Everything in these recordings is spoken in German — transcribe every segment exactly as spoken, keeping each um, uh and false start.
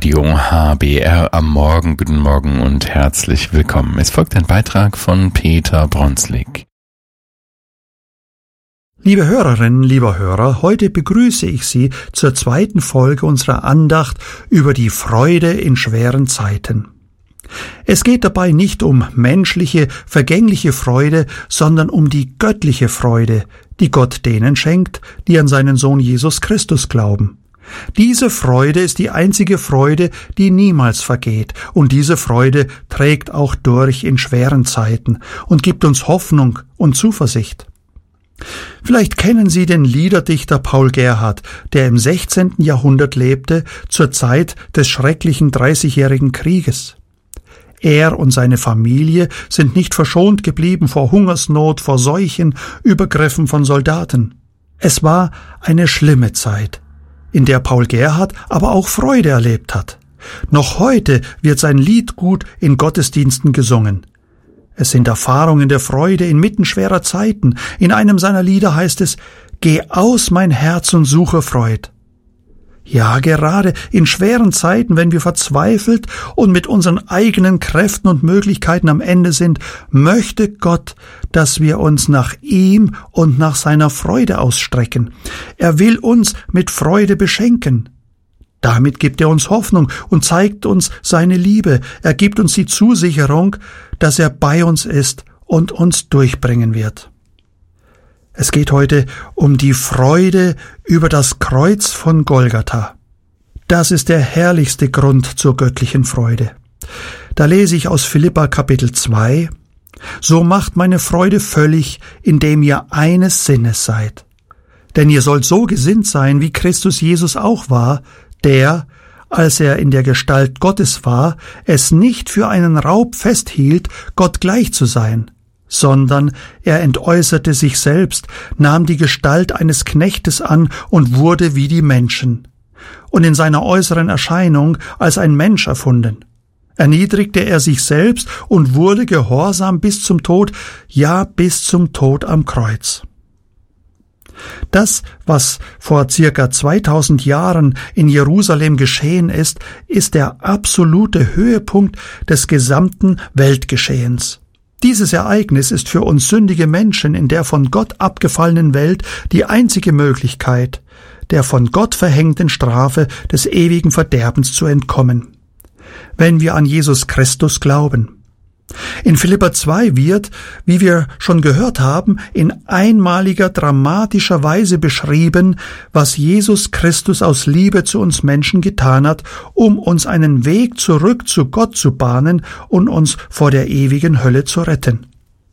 Radio H B R am Morgen. Guten Morgen und herzlich willkommen. Es folgt ein Beitrag von Peter Bronslik. Liebe Hörerinnen, lieber Hörer, heute begrüße ich Sie zur zweiten Folge unserer Andacht über die Freude in schweren Zeiten. Es geht dabei nicht um menschliche, vergängliche Freude, sondern um die göttliche Freude, die Gott denen schenkt, die an seinen Sohn Jesus Christus glauben. Diese Freude ist die einzige Freude, die niemals vergeht, und diese Freude trägt auch durch in schweren Zeiten und gibt uns Hoffnung und Zuversicht. Vielleicht kennen Sie den Liederdichter Paul Gerhardt, der im sechzehnten Jahrhundert lebte, zur Zeit des schrecklichen Dreißigjährigen Krieges. Er und seine Familie sind nicht verschont geblieben vor Hungersnot, vor Seuchen, Übergriffen von Soldaten. Es war eine schlimme Zeit, in der Paul Gerhardt aber auch Freude erlebt hat. Noch heute wird sein Lied gut in Gottesdiensten gesungen. Es sind Erfahrungen der Freude inmitten schwerer Zeiten. In einem seiner Lieder heißt es: »Geh aus, mein Herz, und suche Freud.« Ja, gerade in schweren Zeiten, wenn wir verzweifelt und mit unseren eigenen Kräften und Möglichkeiten am Ende sind, möchte Gott, dass wir uns nach ihm und nach seiner Freude ausstrecken. Er will uns mit Freude beschenken. Damit gibt er uns Hoffnung und zeigt uns seine Liebe. Er gibt uns die Zusicherung, dass er bei uns ist und uns durchbringen wird. Es geht heute um die Freude über das Kreuz von Golgatha. Das ist der herrlichste Grund zur göttlichen Freude. Da lese ich aus Philipper Kapitel zwei: »So macht meine Freude völlig, indem ihr eines Sinnes seid. Denn ihr sollt so gesinnt sein, wie Christus Jesus auch war, der, als er in der Gestalt Gottes war, es nicht für einen Raub festhielt, Gott gleich zu sein, sondern er entäußerte sich selbst, nahm die Gestalt eines Knechtes an und wurde wie die Menschen, und in seiner äußeren Erscheinung als ein Mensch erfunden. Erniedrigte er sich selbst und wurde gehorsam bis zum Tod, ja bis zum Tod am Kreuz.« Das, was vor circa zweitausend Jahren in Jerusalem geschehen ist, ist der absolute Höhepunkt des gesamten Weltgeschehens. Dieses Ereignis ist für uns sündige Menschen in der von Gott abgefallenen Welt die einzige Möglichkeit, der von Gott verhängten Strafe des ewigen Verderbens zu entkommen, wenn wir an Jesus Christus glauben. In Philipper zwei wird, wie wir schon gehört haben, in einmaliger dramatischer Weise beschrieben, was Jesus Christus aus Liebe zu uns Menschen getan hat, um uns einen Weg zurück zu Gott zu bahnen und uns vor der ewigen Hölle zu retten.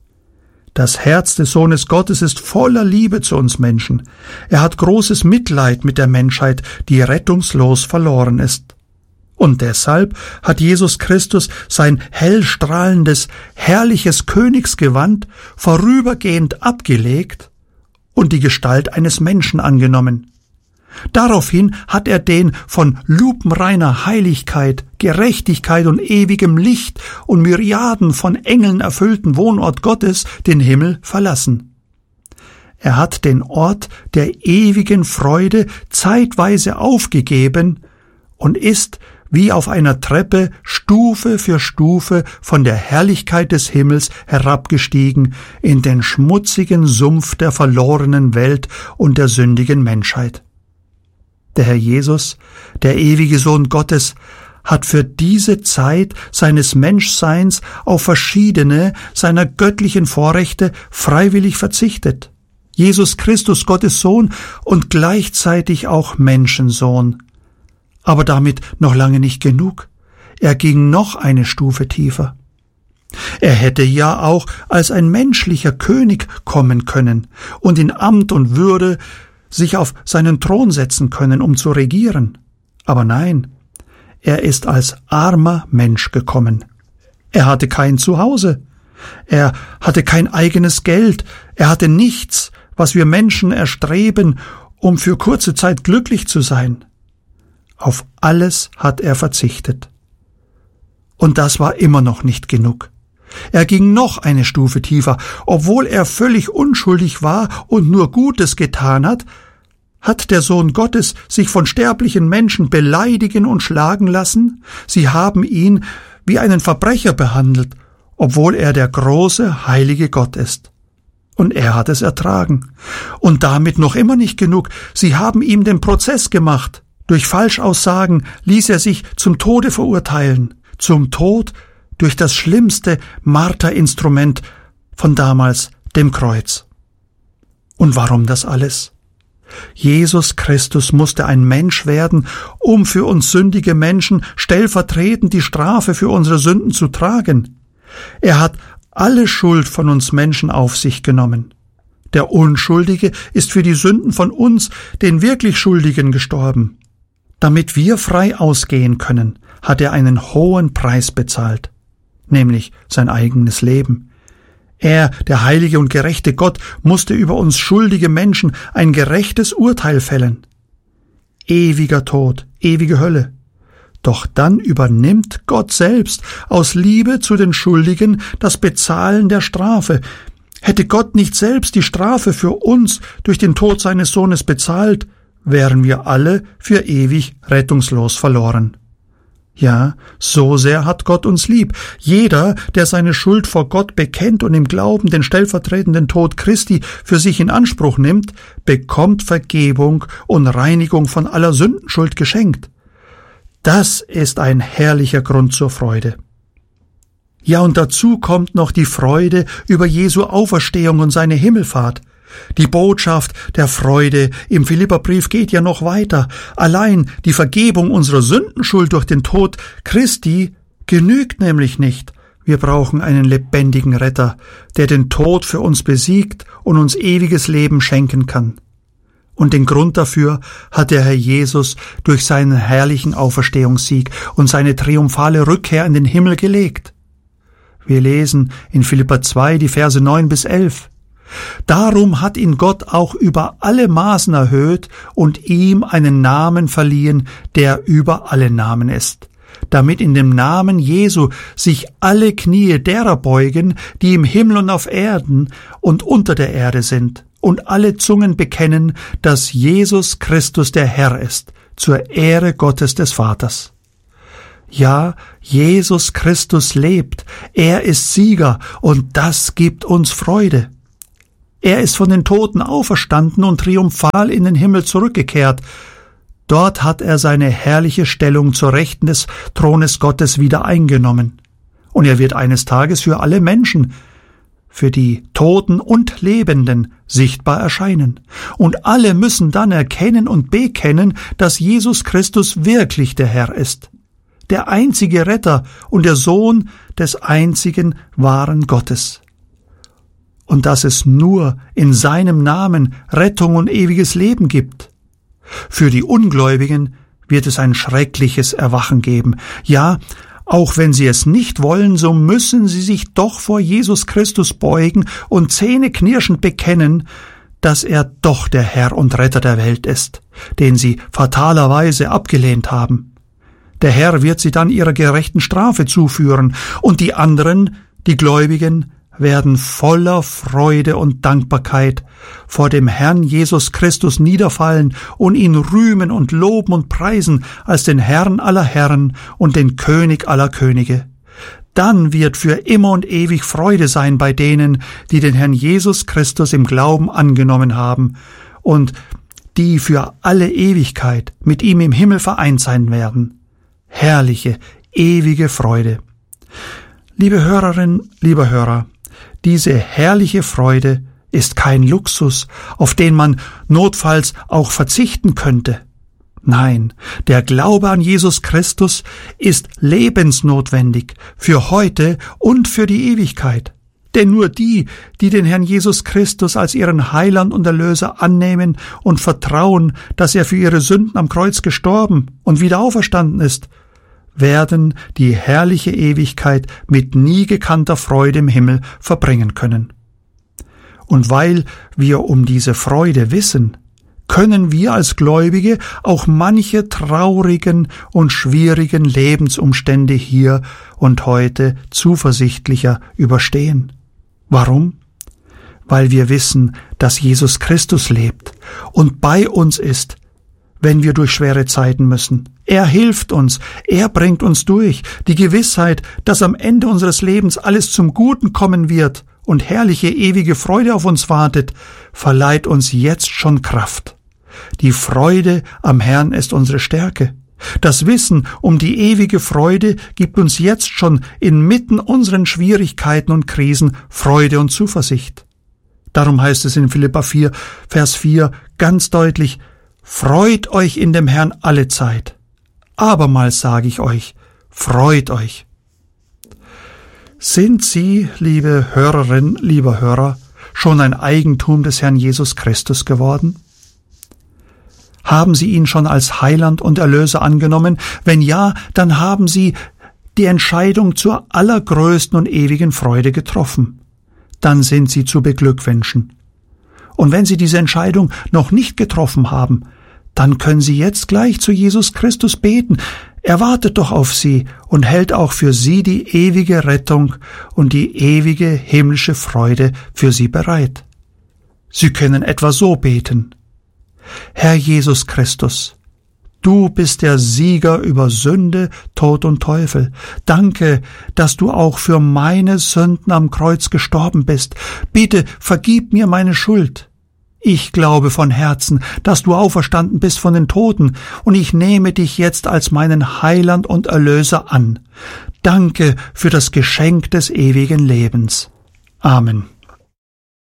Das Herz des Sohnes Gottes ist voller Liebe zu uns Menschen. Er hat großes Mitleid mit der Menschheit, die rettungslos verloren ist. Und deshalb hat Jesus Christus sein hellstrahlendes, herrliches Königsgewand vorübergehend abgelegt und die Gestalt eines Menschen angenommen. Daraufhin hat er den von lupenreiner Heiligkeit, Gerechtigkeit und ewigem Licht und Myriaden von Engeln erfüllten Wohnort Gottes, den Himmel, verlassen. Er hat den Ort der ewigen Freude zeitweise aufgegeben und ist wie auf einer Treppe Stufe für Stufe von der Herrlichkeit des Himmels herabgestiegen in den schmutzigen Sumpf der verlorenen Welt und der sündigen Menschheit. Der Herr Jesus, der ewige Sohn Gottes, hat für diese Zeit seines Menschseins auf verschiedene seiner göttlichen Vorrechte freiwillig verzichtet. Jesus Christus, Gottes Sohn und gleichzeitig auch Menschensohn. Aber damit noch lange nicht genug. Er ging noch eine Stufe tiefer. Er hätte ja auch als ein menschlicher König kommen können und in Amt und Würde sich auf seinen Thron setzen können, um zu regieren. Aber nein, er ist als armer Mensch gekommen. Er hatte kein Zuhause. Er hatte kein eigenes Geld. Er hatte nichts, was wir Menschen erstreben, um für kurze Zeit glücklich zu sein. Auf alles hat er verzichtet. Und das war immer noch nicht genug. Er ging noch eine Stufe tiefer. Obwohl er völlig unschuldig war und nur Gutes getan hat, Hat der Sohn Gottes sich von sterblichen Menschen beleidigen und schlagen lassen? Sie haben ihn wie einen Verbrecher behandelt, obwohl er der große, heilige Gott ist. Und er hat es ertragen. Und damit noch immer nicht genug. Sie haben ihm den Prozess gemacht. Durch Falschaussagen ließ er sich zum Tode verurteilen. Zum Tod durch das schlimmste Marterinstrument von damals, dem Kreuz. Und warum das alles? Jesus Christus musste ein Mensch werden, um für uns sündige Menschen stellvertretend die Strafe für unsere Sünden zu tragen. Er hat alle Schuld von uns Menschen auf sich genommen. Der Unschuldige ist für die Sünden von uns, den wirklich Schuldigen, gestorben. Damit wir frei ausgehen können, hat er einen hohen Preis bezahlt, nämlich sein eigenes Leben. Er, der heilige und gerechte Gott, musste über uns schuldige Menschen ein gerechtes Urteil fällen. Ewiger Tod, ewige Hölle. Doch dann übernimmt Gott selbst aus Liebe zu den Schuldigen das Bezahlen der Strafe. Hätte Gott nicht selbst die Strafe für uns durch den Tod seines Sohnes bezahlt, wären wir alle für ewig rettungslos verloren. Ja, so sehr hat Gott uns lieb. Jeder, der seine Schuld vor Gott bekennt und im Glauben den stellvertretenden Tod Christi für sich in Anspruch nimmt, bekommt Vergebung und Reinigung von aller Sündenschuld geschenkt. Das ist ein herrlicher Grund zur Freude. Ja, und dazu kommt noch die Freude über Jesu Auferstehung und seine Himmelfahrt. Die Botschaft der Freude im Philipperbrief geht ja noch weiter. Allein die Vergebung unserer Sündenschuld durch den Tod Christi genügt nämlich nicht. Wir brauchen einen lebendigen Retter, der den Tod für uns besiegt und uns ewiges Leben schenken kann. Und den Grund dafür hat der Herr Jesus durch seinen herrlichen Auferstehungssieg und seine triumphale Rückkehr in den Himmel gelegt. Wir lesen in Philipper zwei die Verse neun bis elf. Darum hat ihn Gott auch über alle Maßen erhöht und ihm einen Namen verliehen, der über alle Namen ist, damit in dem Namen Jesu sich alle Knie derer beugen, die im Himmel und auf Erden und unter der Erde sind, und alle Zungen bekennen, dass Jesus Christus der Herr ist, zur Ehre Gottes des Vaters. Ja, Jesus Christus lebt, er ist Sieger, und das gibt uns Freude. Er ist von den Toten auferstanden und triumphal in den Himmel zurückgekehrt. Dort hat er seine herrliche Stellung zur Rechten des Thrones Gottes wieder eingenommen. Und er wird eines Tages für alle Menschen, für die Toten und Lebenden, sichtbar erscheinen. Und alle müssen dann erkennen und bekennen, dass Jesus Christus wirklich der Herr ist, der einzige Retter und der Sohn des einzigen wahren Gottes. Und dass es nur in seinem Namen Rettung und ewiges Leben gibt. Für die Ungläubigen wird es ein schreckliches Erwachen geben. Ja, auch wenn sie es nicht wollen, so müssen sie sich doch vor Jesus Christus beugen und zähneknirschend bekennen, dass er doch der Herr und Retter der Welt ist, den sie fatalerweise abgelehnt haben. Der Herr wird sie dann ihrer gerechten Strafe zuführen, und die anderen, die Gläubigen, werden voller Freude und Dankbarkeit vor dem Herrn Jesus Christus niederfallen und ihn rühmen und loben und preisen als den Herrn aller Herren und den König aller Könige. Dann wird für immer und ewig Freude sein bei denen, die den Herrn Jesus Christus im Glauben angenommen haben und die für alle Ewigkeit mit ihm im Himmel vereint sein werden. Herrliche, ewige Freude. Liebe Hörerin, lieber Hörer, diese herrliche Freude ist kein Luxus, auf den man notfalls auch verzichten könnte. Nein, der Glaube an Jesus Christus ist lebensnotwendig für heute und für die Ewigkeit. Denn nur die, die den Herrn Jesus Christus als ihren Heiland und Erlöser annehmen und vertrauen, dass er für ihre Sünden am Kreuz gestorben und wieder auferstanden ist, werden die herrliche Ewigkeit mit nie gekannter Freude im Himmel verbringen können. Und weil wir um diese Freude wissen, können wir als Gläubige auch manche traurigen und schwierigen Lebensumstände hier und heute zuversichtlicher überstehen. Warum? weil wir wissen, dass Jesus Christus lebt und bei uns ist, wenn wir durch schwere Zeiten müssen. Er hilft uns, er bringt uns durch. Die Gewissheit, dass am Ende unseres Lebens alles zum Guten kommen wird und herrliche ewige Freude auf uns wartet, verleiht uns jetzt schon Kraft. Die Freude am Herrn ist unsere Stärke. Das Wissen um die ewige Freude gibt uns jetzt schon inmitten unseren Schwierigkeiten und Krisen Freude und Zuversicht. Darum heißt es in Philipper vier, Vers vier ganz deutlich: Freut euch in dem Herrn alle Zeit. Abermals sage ich euch, freut euch. Sind Sie, liebe Hörerin, lieber Hörer, schon ein Eigentum des Herrn Jesus Christus geworden? Haben Sie ihn schon als Heiland und Erlöser angenommen? Wenn ja, dann haben Sie die Entscheidung zur allergrößten und ewigen Freude getroffen. Dann sind Sie zu beglückwünschen. Und wenn Sie diese Entscheidung noch nicht getroffen haben, dann können Sie jetzt gleich zu Jesus Christus beten. Er wartet doch auf Sie und hält auch für Sie die ewige Rettung und die ewige himmlische Freude für Sie bereit. Sie können etwa so beten: Herr Jesus Christus, du bist der Sieger über Sünde, Tod und Teufel. Danke, dass du auch für meine Sünden am Kreuz gestorben bist. Bitte vergib mir meine Schuld. Ich glaube von Herzen, dass du auferstanden bist von den Toten, und ich nehme dich jetzt als meinen Heiland und Erlöser an. Danke für das Geschenk des ewigen Lebens. Amen.